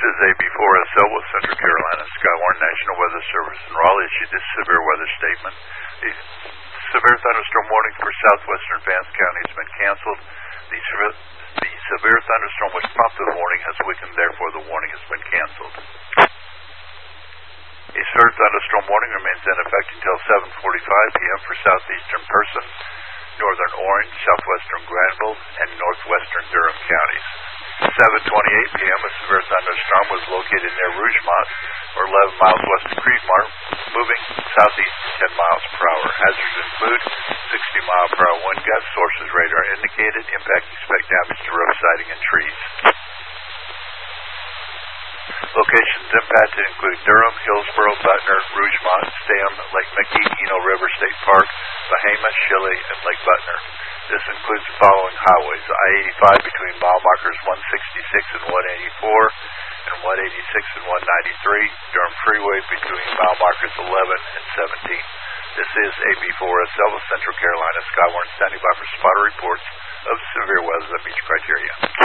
is AB4SL with Central Carolina Skywarn National Weather Service in Raleigh issued this severe weather statement. The severe thunderstorm warning for southwestern Vance County has been canceled. The severe thunderstorm which prompted the warning has weakened, therefore the warning has been canceled. A severe thunderstorm warning remains in effect until 7:45 p.m. for southeastern Person, northern Orange, southwestern Granville, and northwestern Durham counties. 7:28 p.m. a severe thunderstorm was located near Rougemont, or 11 miles west of Creedmoor, moving southeast 10 miles per hour. Hazards include 60-mile-per-hour wind gusts. Sources radar indicated. Impact expect damage to roof siding and trees. Locations impacted include Durham, Hillsborough, Butner, Rougemont, Stam, Lake Mickey, Eno River State Park, Bahama, Shilley, and Lake Butner. This includes the following highways: I-85 between mile markers 166 and 184, and 186 and 193, Durham Freeway between mile markers 11 and 17. This is AB4SL with Central Carolina Skywarn standing by for spotter reports of severe weather that meets criteria.